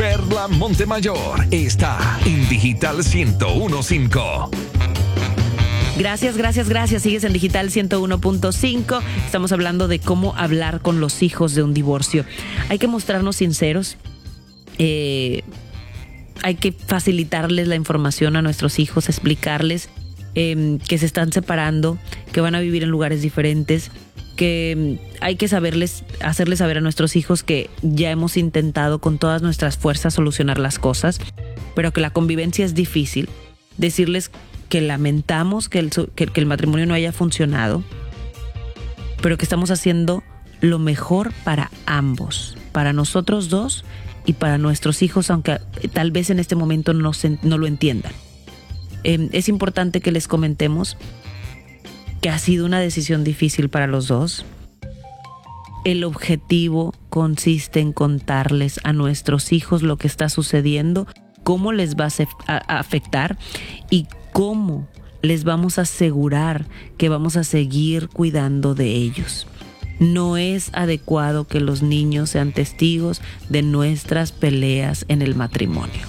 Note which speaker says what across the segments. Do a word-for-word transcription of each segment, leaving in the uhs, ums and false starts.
Speaker 1: Perla Montemayor está en Digital ciento uno punto cinco.
Speaker 2: Gracias, gracias, gracias. Sigues en Digital ciento uno punto cinco. Estamos hablando de cómo hablar con los hijos de un divorcio. Hay que mostrarnos sinceros. Eh, hay que facilitarles la información a nuestros hijos, explicarles eh, que se están separando, que van a vivir en lugares diferentes, que hay que saberles, hacerles saber a nuestros hijos que ya hemos intentado con todas nuestras fuerzas solucionar las cosas, pero que la convivencia es difícil. Decirles que lamentamos que el, que, que el matrimonio no haya funcionado, pero que estamos haciendo lo mejor para ambos, para nosotros dos y para nuestros hijos, aunque tal vez en este momento no, se, no lo entiendan. Eh, es importante que les comentemos que ha sido una decisión difícil para los dos. El objetivo consiste en contarles a nuestros hijos lo que está sucediendo, cómo les va a afectar y cómo les vamos a asegurar que vamos a seguir cuidando de ellos. No es adecuado que los niños sean testigos de nuestras peleas en el matrimonio.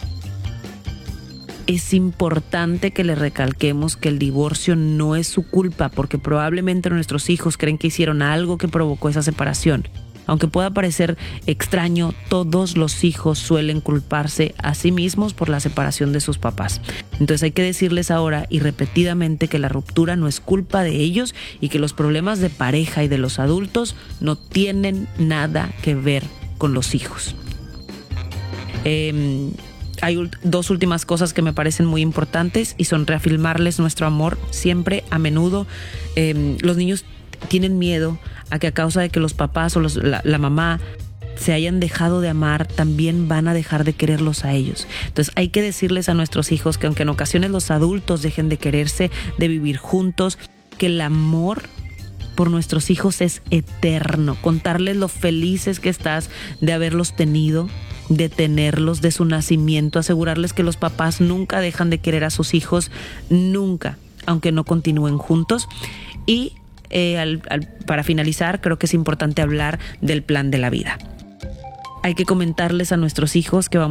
Speaker 2: Es importante que les recalquemos que el divorcio no es su culpa, porque probablemente nuestros hijos creen que hicieron algo que provocó esa separación. Aunque pueda parecer extraño, todos los hijos suelen culparse a sí mismos por la separación de sus papás. Entonces hay que decirles ahora y repetidamente que la ruptura no es culpa de ellos y que los problemas de pareja y de los adultos no tienen nada que ver con los hijos. Eh, hay dos últimas cosas que me parecen muy importantes y son reafirmarles nuestro amor siempre, a menudo. Eh, los niños tienen miedo a que a causa de que los papás o los, la, la mamá se hayan dejado de amar, también van a dejar de quererlos a ellos. Entonces hay que decirles a nuestros hijos que aunque en ocasiones los adultos dejen de quererse, de vivir juntos, que el amor por nuestros hijos es eterno. Contarles lo felices que estás de haberlos tenido, de tenerlos, de su nacimiento, asegurarles que los papás nunca dejan de querer a sus hijos, nunca, aunque no continúen juntos. Y Eh, al, al, para finalizar, creo que es importante hablar del plan de la vida. Hay que comentarles a nuestros hijos que vamos